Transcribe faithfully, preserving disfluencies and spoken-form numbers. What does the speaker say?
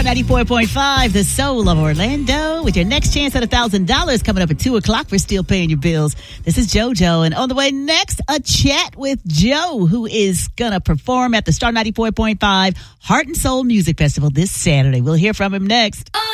ninety-four point five, the soul of Orlando, with your next chance at one thousand dollars coming up at two o'clock. We're still paying your bills. This is JoJo, and on the way next, a chat with Joe, who is going to perform at the Star ninety-four point five Heart and Soul Music Festival this Saturday. We'll hear from him next.